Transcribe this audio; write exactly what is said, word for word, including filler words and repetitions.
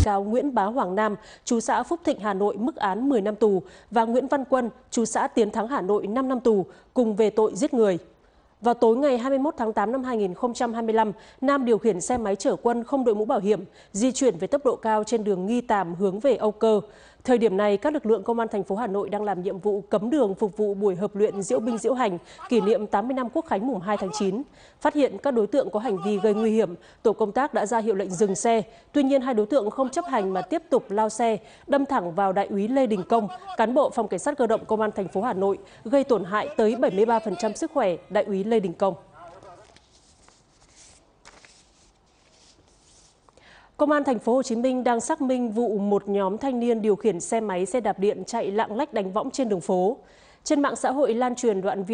cáo Nguyễn Bá Hoàng Nam, chú xã Phúc Thịnh, Hà Nội mức án mười năm tù và Nguyễn Văn Quân, chú xã Tiến Thắng, Hà Nội năm năm tù cùng về tội giết người. Vào tối ngày hai mươi mốt tháng tám năm hai nghìn không trăm hai mươi lăm, Nam điều khiển xe máy chở Quân không đội mũ bảo hiểm, di chuyển với tốc độ cao trên đường Nghi Tàm hướng về Âu Cơ. Thời điểm này, các lực lượng công an thành phố Hà Nội đang làm nhiệm vụ cấm đường phục vụ buổi hợp luyện diễu binh diễu hành kỷ niệm tám mươi năm Quốc khánh mùng hai tháng chín. Phát hiện các đối tượng có hành vi gây nguy hiểm, tổ công tác đã ra hiệu lệnh dừng xe. Tuy nhiên, hai đối tượng không chấp hành mà tiếp tục lao xe, đâm thẳng vào đại úy Lê Đình Công, cán bộ phòng cảnh sát cơ động công an thành phố Hà Nội, gây tổn hại tới bảy mươi ba phần trăm sức khỏe đại úy Lê Đình Công. Công an thành phố Hồ Chí Minh đang xác minh vụ một nhóm thanh niên điều khiển xe máy xe đạp điện chạy lạng lách đánh võng trên đường phố. Trên mạng xã hội lan truyền đoạn video